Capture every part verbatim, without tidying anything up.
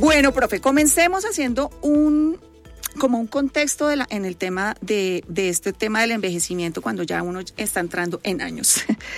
Bueno, profe, comencemos haciendo un como un contexto de la, en el tema de, de este tema del envejecimiento cuando ya uno está entrando en años.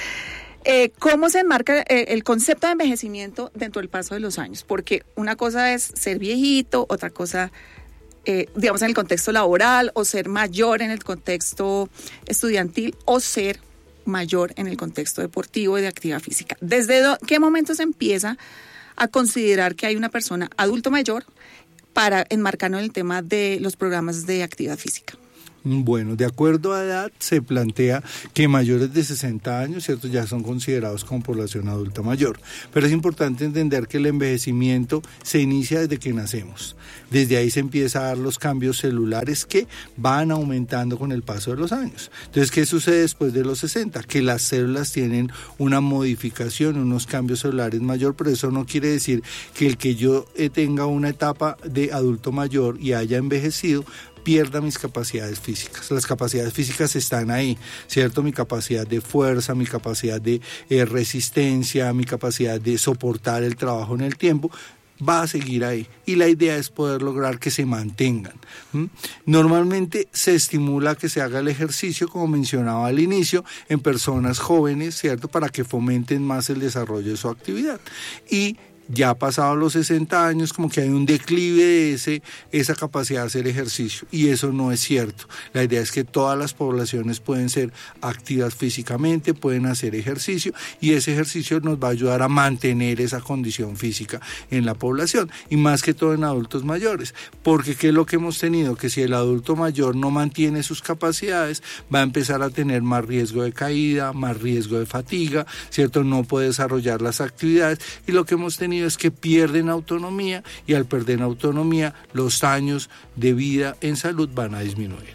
Eh, ¿Cómo se enmarca eh, el concepto de envejecimiento dentro del paso de los años? Porque una cosa es ser viejito, otra cosa, eh, digamos, en el contexto laboral, o ser mayor en el contexto estudiantil, o ser mayor en el contexto deportivo y de actividad física. ¿Desde do, qué momento se empieza a considerar que hay una persona adulto mayor para enmarcarnos en el tema de los programas de actividad física? Bueno, de acuerdo a edad se plantea que mayores de sesenta años, ¿cierto?, ya son considerados como población adulta mayor. Pero es importante entender que el envejecimiento se inicia desde que nacemos. Desde ahí se empieza a dar los cambios celulares que van aumentando con el paso de los años. Entonces, ¿qué sucede después de los sesenta? Que las células tienen una modificación, unos cambios celulares mayor, pero eso no quiere decir que el que yo tenga una etapa de adulto mayor y haya envejecido pierda mis capacidades físicas. Las capacidades físicas están ahí, ¿cierto? Mi capacidad de fuerza, mi capacidad de eh, resistencia, mi capacidad de soportar el trabajo en el tiempo, va a seguir ahí. Y la idea es poder lograr que se mantengan. ¿Mm? Normalmente se estimula que se haga el ejercicio, como mencionaba al inicio, en personas jóvenes, ¿cierto? Para que fomenten más el desarrollo de su actividad. Y ya pasados los sesenta años, como que hay un declive de ese, esa capacidad de hacer ejercicio, y eso no es cierto. La idea es que todas las poblaciones pueden ser activas físicamente, pueden hacer ejercicio, y ese ejercicio nos va a ayudar a mantener esa condición física en la población, y más que todo en adultos mayores, porque ¿qué es lo que hemos tenido? Que si el adulto mayor no mantiene sus capacidades, va a empezar a tener más riesgo de caída, más riesgo de fatiga, ¿cierto? No puede desarrollar las actividades, y lo que hemos tenido es que pierden autonomía, y al perder autonomía los años de vida en salud van a disminuir.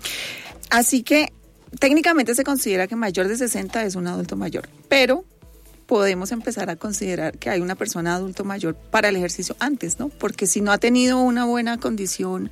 Así que técnicamente se considera que mayor de sesenta es un adulto mayor, pero podemos empezar a considerar que hay una persona adulto mayor para el ejercicio antes, ¿no? Porque si no ha tenido una buena condición,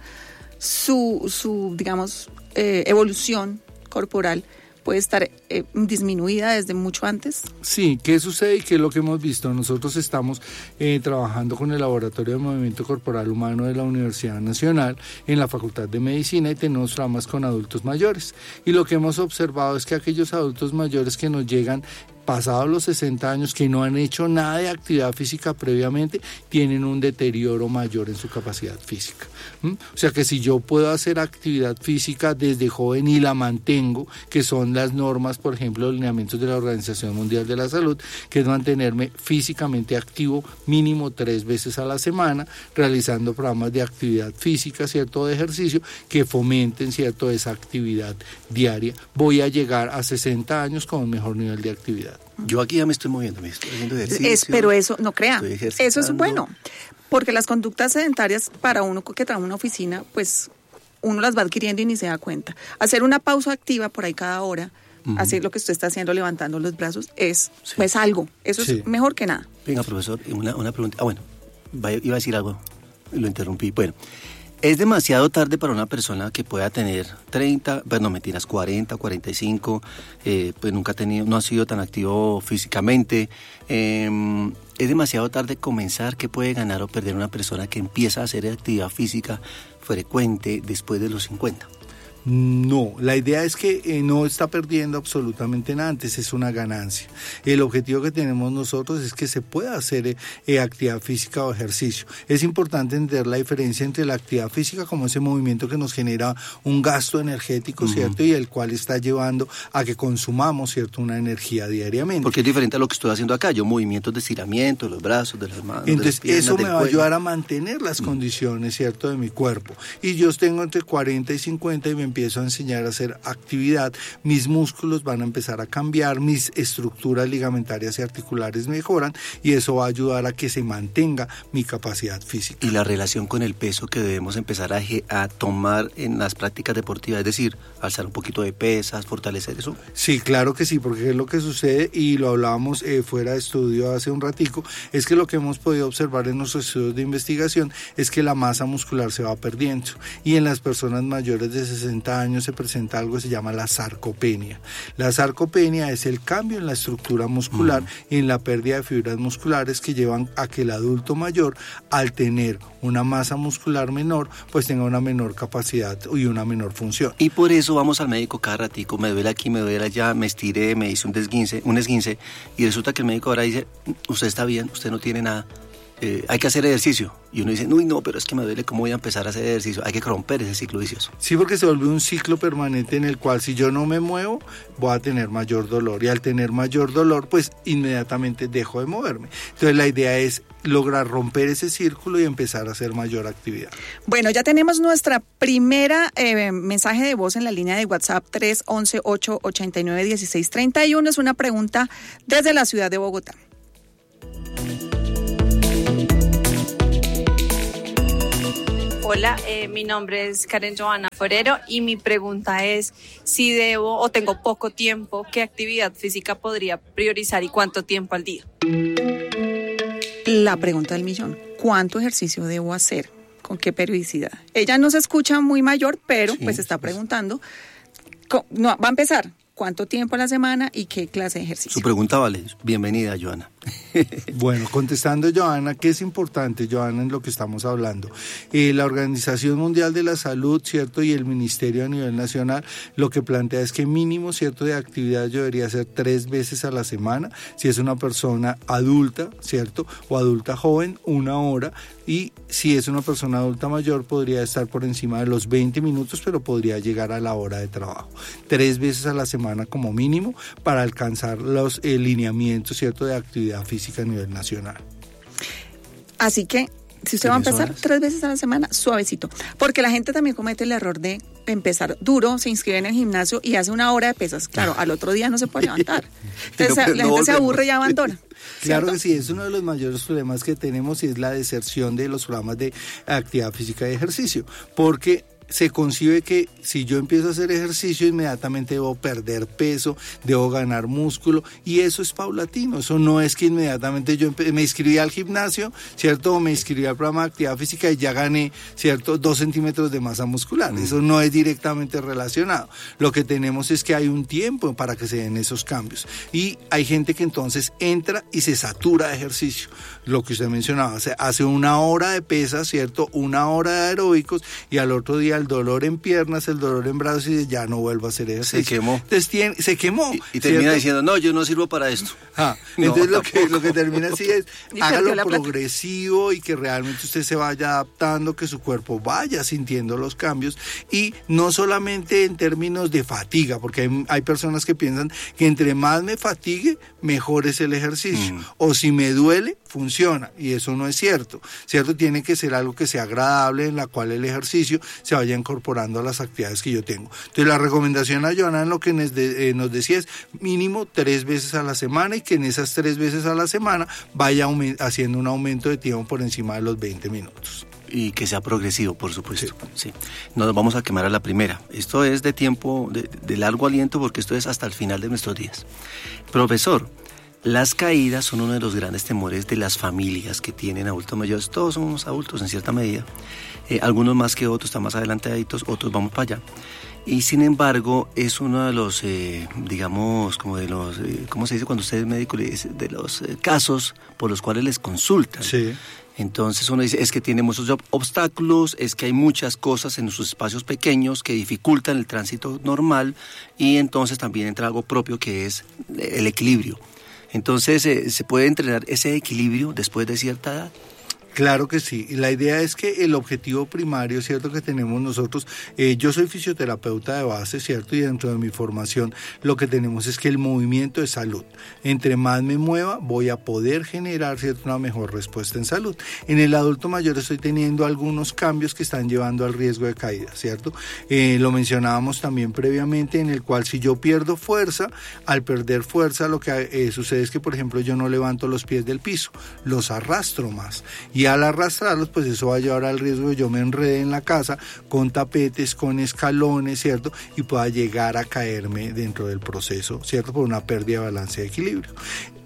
su, su digamos, eh, evolución corporal puede estar eh, disminuida desde mucho antes. Sí, ¿qué sucede y qué es lo que hemos visto? Nosotros estamos eh, trabajando con el Laboratorio de Movimiento Corporal Humano de la Universidad Nacional en la Facultad de Medicina, y tenemos programas con adultos mayores. Y lo que hemos observado es que aquellos adultos mayores que nos llegan pasados los sesenta años, que no han hecho nada de actividad física previamente, tienen un deterioro mayor en su capacidad física. ¿Mm? O sea que si yo puedo hacer actividad física desde joven y la mantengo, que son las normas, por ejemplo, los lineamientos de la Organización Mundial de la Salud, que es mantenerme físicamente activo mínimo tres veces a la semana, realizando programas de actividad física, ¿cierto?, de ejercicio, que fomenten, ¿cierto?, esa actividad diaria, voy a llegar a sesenta años con un mejor nivel de actividad. Yo aquí ya me estoy moviendo, me estoy haciendo ejercicio. Es, pero eso, no crea, eso es bueno, porque las conductas sedentarias para uno que trabaja en una oficina, pues uno las va adquiriendo y ni se da cuenta. Hacer una pausa activa por ahí cada hora, uh-huh. hacer lo que usted está haciendo, levantando los brazos, es, sí. es algo, eso sí. es mejor que nada. Venga, profesor, una, una pregunta. Ah, bueno, iba a decir algo, lo interrumpí. Bueno, es demasiado tarde para una persona que pueda tener treinta, pues no mentiras, cuarenta, cuarenta y cinco, eh, pues nunca ha tenido, no ha sido tan activo físicamente. Eh, es demasiado tarde comenzar. ¿Qué puede ganar o perder una persona que empieza a hacer actividad física frecuente después de los cincuenta? No, la idea es que eh, no está perdiendo absolutamente nada, antes es una ganancia. El objetivo que tenemos nosotros es que se pueda hacer eh, eh, actividad física o ejercicio. Es importante entender la diferencia entre la actividad física como ese movimiento que nos genera un gasto energético, uh-huh. ¿cierto? Y el cual está llevando a que consumamos, ¿cierto?, una energía diariamente. Porque es diferente a lo que estoy haciendo acá, yo movimientos de estiramiento, los brazos, de las manos, entonces, de las piernas, eso me del va cuello. a ayudar a mantener las uh-huh. condiciones, ¿cierto?, de mi cuerpo. Y yo tengo entre cuarenta y cincuenta y me empiezo a enseñar a hacer actividad, mis músculos van a empezar a cambiar, mis estructuras ligamentarias y articulares mejoran, y eso va a ayudar a que se mantenga mi capacidad física. Y la relación con el peso que debemos empezar a, a tomar en las prácticas deportivas, es decir, alzar un poquito de pesas, fortalecer eso. Sí, claro que sí, porque es lo que sucede, y lo hablábamos eh, fuera de estudio hace un ratico, es que lo que hemos podido observar en nuestros estudios de investigación es que la masa muscular se va perdiendo, y en las personas mayores de sesenta sesenta años se presenta algo que se llama la sarcopenia. La sarcopenia es el cambio en la estructura muscular mm. y en la pérdida de fibras musculares que llevan a que el adulto mayor, al tener una masa muscular menor, pues tenga una menor capacidad y una menor función. Y por eso vamos al médico cada ratico, me duele aquí, me duele allá, me estiré, me hice un desguince, un esguince, y resulta que el médico ahora dice, usted está bien, usted no tiene nada. Eh, hay que hacer ejercicio, y uno dice, uy no, pero es que me duele, ¿cómo voy a empezar a hacer ejercicio? Hay que romper ese ciclo vicioso. Sí, porque se vuelve un ciclo permanente en el cual si yo no me muevo, voy a tener mayor dolor, y al tener mayor dolor, pues inmediatamente dejo de moverme. Entonces la idea es lograr romper ese círculo y empezar a hacer mayor actividad. Bueno, ya tenemos nuestra primera eh, mensaje de voz en la línea de WhatsApp tres once, ocho ochenta y nueve, dieciséis treinta y uno. Es una pregunta desde la ciudad de Bogotá. Hola, eh, mi nombre es Karen Johanna Forero y mi pregunta es si debo o tengo poco tiempo, ¿qué actividad física podría priorizar y cuánto tiempo al día? La pregunta del millón, ¿cuánto ejercicio debo hacer? ¿Con qué periodicidad? Ella no se escucha muy mayor, pero sí, pues está preguntando, no, va a empezar. ¿Cuánto tiempo a la semana y qué clase de ejercicio? Su pregunta vale. Bienvenida, Johanna. Bueno, contestando, Johanna, ¿qué es importante, Johanna, en lo que estamos hablando? Eh, la Organización Mundial de la Salud, ¿cierto? Y el Ministerio a nivel nacional, lo que plantea es que mínimo, ¿cierto?, de actividad yo debería hacer tres veces a la semana. Si es una persona adulta, ¿cierto?, o adulta joven, una hora. Y si es una persona adulta mayor, podría estar por encima de los veinte minutos, pero podría llegar a la hora de trabajo. Tres veces a la semana como mínimo para alcanzar los eh, lineamientos, ¿cierto?, de actividad física a nivel nacional. Así que, si usted va a empezar horas? tres veces a la semana, suavecito. Porque la gente también comete el error de empezar duro, se inscribe en el gimnasio y hace una hora de pesas. Claro, al otro día no se puede levantar. Entonces no, la no, gente no, se aburre y abandona. Claro que sí, es uno de los mayores problemas que tenemos y es la deserción de los programas de actividad física y ejercicio. Porque se concibe que si yo empiezo a hacer ejercicio, inmediatamente debo perder peso, debo ganar músculo, y eso es paulatino. Eso no es que inmediatamente yo me inscribí al gimnasio, ¿cierto? O me inscribí al programa de actividad física y ya gané, ¿cierto?, dos centímetros de masa muscular. Mm. Eso no es directamente relacionado. Lo que tenemos es que hay un tiempo para que se den esos cambios. Y hay gente que entonces entra y se satura de ejercicio. Lo que usted mencionaba, se hace una hora de pesas, ¿cierto?, una hora de aeróbicos, y al otro día el dolor en piernas, el dolor en brazos, y ya no vuelvo a hacer ejercicio. Se quemó. Entonces, tiene, se quemó. Y, y termina diciendo, no, yo no sirvo para esto. Ah, entonces no, lo, que, lo que termina así es, hágalo progresivo y que realmente usted se vaya adaptando, que su cuerpo vaya sintiendo los cambios, y no solamente en términos de fatiga, porque hay, hay personas que piensan que entre más me fatigue, mejor es el ejercicio. Mm. O si me duele, funciona, y eso no es cierto, ¿cierto? Tiene que ser algo que sea agradable, en la cual el ejercicio se vaya incorporando a las actividades que yo tengo. Entonces la recomendación a Johanna en lo que nos, de, eh, nos decía es mínimo tres veces a la semana, y que en esas tres veces a la semana vaya aument- haciendo un aumento de tiempo por encima de los veinte minutos. Y que sea progresivo, por supuesto. Sí. Sí. No nos vamos a quemar a la primera. Esto es de tiempo, de, de largo aliento, porque esto es hasta el final de nuestros días. Profesor, las caídas son uno de los grandes temores de las familias que tienen adultos mayores. Todos somos adultos en cierta medida. Eh, algunos más que otros, están más adelantaditos, otros vamos para allá. Y sin embargo, es uno de los, eh, digamos, como de los, eh, ¿cómo se dice cuando usted es médico? De los eh, casos por los cuales les consultan. Sí. Entonces uno dice, es que tiene muchos obstáculos, es que hay muchas cosas en sus espacios pequeños que dificultan el tránsito normal, y entonces también entra algo propio que es el equilibrio. Entonces, eh, ¿se puede entrenar ese equilibrio después de cierta edad? Claro que sí, y la idea es que el objetivo primario, ¿cierto?, que tenemos nosotros, eh, yo soy fisioterapeuta de base, ¿cierto?, y dentro de mi formación lo que tenemos es que el movimiento es salud. Entre más me mueva, voy a poder generar, ¿cierto?, una mejor respuesta en salud. En el adulto mayor estoy teniendo algunos cambios que están llevando al riesgo de caída, ¿cierto? Eh, lo mencionábamos también previamente, en el cual si yo pierdo fuerza, al perder fuerza lo que eh, sucede es que, por ejemplo, yo no levanto los pies del piso, los arrastro más, y al arrastrarlos, pues eso va a llevar al riesgo de yo me enrede en la casa con tapetes, con escalones, ¿cierto? Y pueda llegar a caerme dentro del proceso, ¿cierto? Por una pérdida de balance de equilibrio.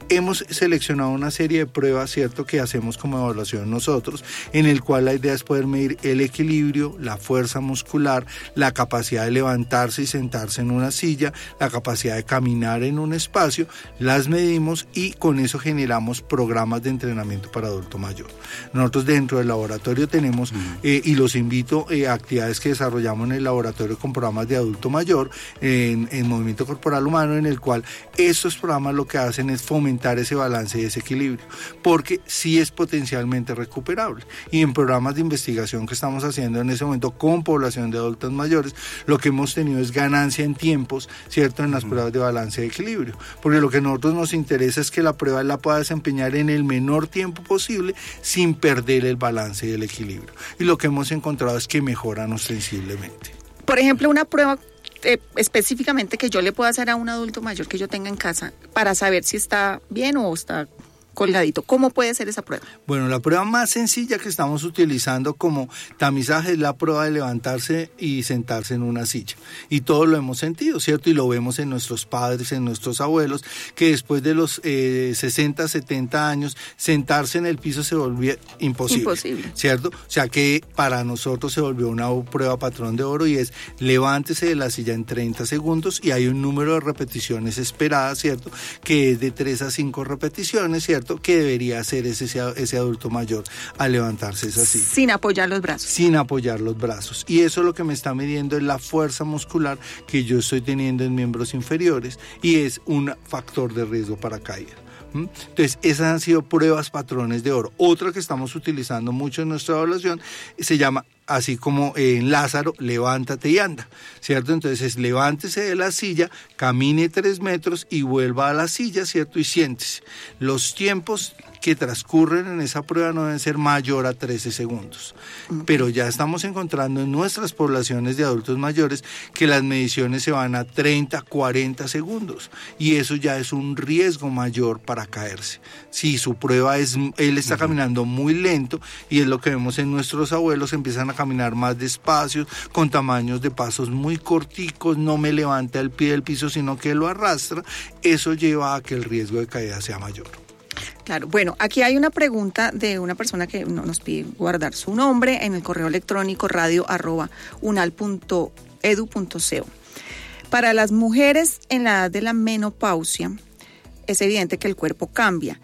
hemos seleccionado una serie de pruebas, ¿cierto?, que hacemos como evaluación nosotros, en el cual la idea es poder medir el equilibrio, la fuerza muscular, la capacidad de levantarse y sentarse en una silla, la capacidad de caminar en un espacio, las medimos y con eso generamos programas de entrenamiento para adulto mayor. Nosotros dentro del laboratorio tenemos, eh, y los invito eh, a actividades que desarrollamos en el laboratorio con programas de adulto mayor, eh, en, en movimiento corporal humano, en el cual estos programas lo que hacen es fomentar ese balance y ese equilibrio, porque sí es potencialmente recuperable. Y en programas de investigación que estamos haciendo en ese momento con población de adultos mayores, lo que hemos tenido es ganancia en tiempos, ¿cierto?, en las uh-huh. pruebas de balance y equilibrio, porque lo que a nosotros nos interesa es que la prueba la pueda desempeñar en el menor tiempo posible sin perder el balance y el equilibrio. Y lo que hemos encontrado es que mejoran ostensiblemente. Por ejemplo, una prueba Eh, específicamente que yo le pueda hacer a un adulto mayor que yo tenga en casa para saber si está bien o está colgadito. ¿Cómo puede ser esa prueba? Bueno, la prueba más sencilla que estamos utilizando como tamizaje es la prueba de levantarse y sentarse en una silla. Y todos lo hemos sentido, ¿cierto? Y lo vemos en nuestros padres, en nuestros abuelos, que después de los eh, sesenta, setenta años, sentarse en el piso se volvía imposible, imposible, ¿cierto? O sea que para nosotros se volvió una prueba patrón de oro y es levántese de la silla en treinta segundos y hay un número de repeticiones esperadas, ¿cierto? Que es de tres a cinco repeticiones, ¿cierto?, que debería hacer ese, ese adulto mayor al levantarse esa silla. Sin apoyar los brazos. Sin apoyar los brazos. Y eso lo que me está midiendo es la fuerza muscular que yo estoy teniendo en miembros inferiores y es un factor de riesgo para caída. Entonces, esas han sido pruebas patrones de oro. Otra que estamos utilizando mucho en nuestra evaluación se llama, así como en Lázaro, levántate y anda, ¿cierto? Entonces, levántese de la silla, camine tres metros y vuelva a la silla, ¿cierto? Y siéntese. Los tiempos que transcurren en esa prueba no deben ser mayor a trece segundos. Pero ya estamos encontrando en nuestras poblaciones de adultos mayores que las mediciones se van a treinta, cuarenta segundos y eso ya es un riesgo mayor para caerse. Si su prueba es, él está caminando muy lento y es lo que vemos en nuestros abuelos, empiezan a caminar más despacio, con tamaños de pasos muy corticos, no me levanta el pie del piso sino que lo arrastra, eso lleva a que el riesgo de caída sea mayor. Claro, bueno, aquí hay una pregunta de una persona que nos pide guardar su nombre en el correo electrónico radio arroba unal punto edu punto co. Para las mujeres en la edad de la menopausia, es evidente que el cuerpo cambia.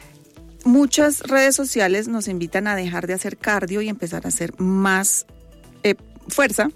Muchas redes sociales nos invitan a dejar de hacer cardio y empezar a hacer más eh, fuerza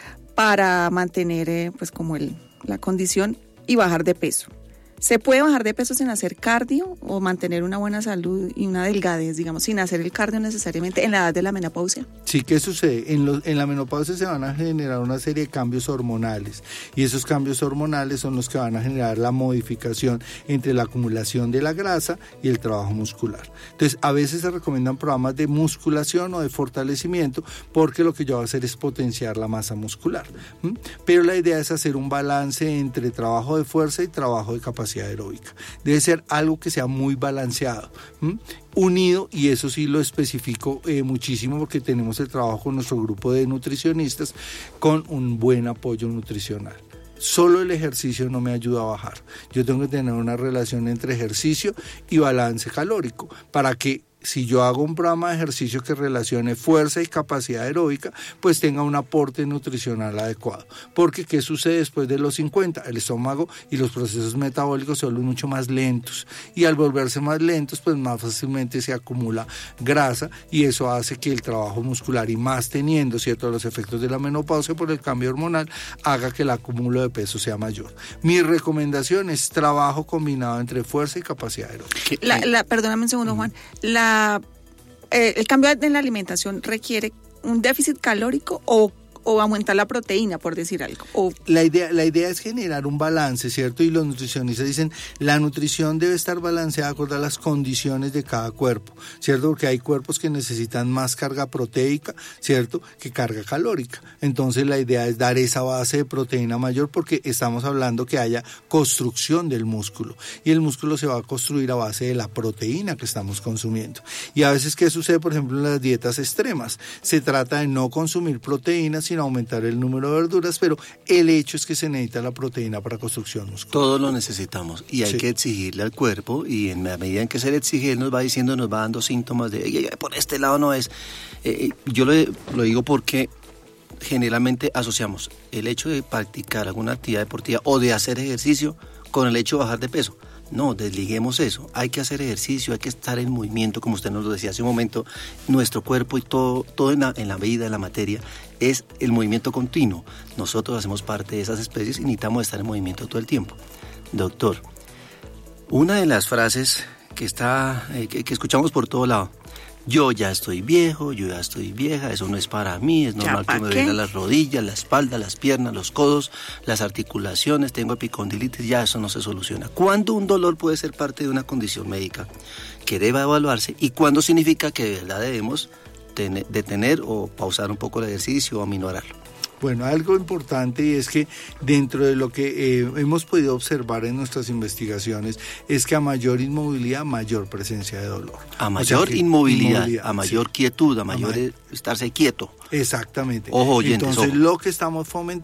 para mantener eh, pues como el, la condición y bajar de peso. ¿Se puede bajar de peso sin hacer cardio o mantener una buena salud y una delgadez, digamos, sin hacer el cardio necesariamente en la edad de la menopausia? Sí, ¿qué sucede? En, los, en la menopausia se van a generar una serie de cambios hormonales y esos cambios hormonales son los que van a generar la modificación entre la acumulación de la grasa y el trabajo muscular. Entonces, a veces se recomiendan programas de musculación o de fortalecimiento porque lo que yo voy a hacer es potenciar la masa muscular. ¿Mm? Pero la idea es hacer un balance entre trabajo de fuerza y trabajo de capacidad aeróbica. Debe ser algo que sea muy balanceado, ¿m? unido, y eso sí lo especifico eh, muchísimo porque tenemos el trabajo con nuestro grupo de nutricionistas con un buen apoyo nutricional. Solo el ejercicio no me ayuda a bajar. Yo tengo que tener una relación entre ejercicio y balance calórico para que si yo hago un programa de ejercicio que relacione fuerza y capacidad aeróbica, pues tenga un aporte nutricional adecuado. Porque ¿qué sucede después de los cincuenta? El estómago y los procesos metabólicos se vuelven mucho más lentos y al volverse más lentos, pues más fácilmente se acumula grasa y eso hace que el trabajo muscular y más teniendo, ¿cierto?, los efectos de la menopausia por el cambio hormonal, haga que el acúmulo de peso sea mayor. Mi recomendación es trabajo combinado entre fuerza y capacidad aeróbica. La, la, perdóname un segundo, Juan. La Eh, ¿El cambio en la alimentación requiere un déficit calórico o, o aumentar la proteína, por decir algo? O... La idea, la idea es generar un balance, ¿cierto? Y los nutricionistas dicen, la nutrición debe estar balanceada acorde a las condiciones de cada cuerpo, ¿cierto? Porque hay cuerpos que necesitan más carga proteica, ¿cierto?, que carga calórica. Entonces la idea es dar esa base de proteína mayor porque estamos hablando que haya construcción del músculo y el músculo se va a construir a base de la proteína que estamos consumiendo. Y a veces, ¿qué sucede, por ejemplo, en las dietas extremas? Se trata de no consumir proteínas, sin aumentar el número de verduras, pero el hecho es que se necesita la proteína para construcción muscular. Todos lo necesitamos y hay sí. que exigirle al cuerpo, y en la medida en que se le exige, él nos va diciendo, nos va dando síntomas de, por este lado no es. Eh, yo lo, lo digo porque generalmente asociamos el hecho de practicar alguna actividad deportiva o de hacer ejercicio con el hecho de bajar de peso. No, desliguemos eso. Hay que hacer ejercicio, hay que estar en movimiento, como usted nos lo decía hace un momento. Nuestro cuerpo y todo, todo en, la, en la vida, en la materia, es el movimiento continuo. Nosotros hacemos parte de esas especies y necesitamos estar en movimiento todo el tiempo. Doctor, una de las frases que, está, eh, que, que escuchamos por todo lado: yo ya estoy viejo, yo ya estoy vieja, eso no es para mí, es normal que me duelen las rodillas, la espalda, las piernas, los codos, las articulaciones, tengo epicondilitis, ya eso no se soluciona. ¿Cuándo un dolor puede ser parte de una condición médica que deba evaluarse y cuándo significa que de verdad debemos tener, detener o pausar un poco el ejercicio o aminorarlo? Bueno, algo importante, y es que dentro de lo que eh, hemos podido observar en nuestras investigaciones es que a mayor inmovilidad, mayor presencia de dolor. A mayor o sea inmovilidad, inmovilidad, a mayor sí. quietud, a mayor a estarse quieto. Exactamente. Ojo, oyentes, Entonces ojo. lo que estamos fomentando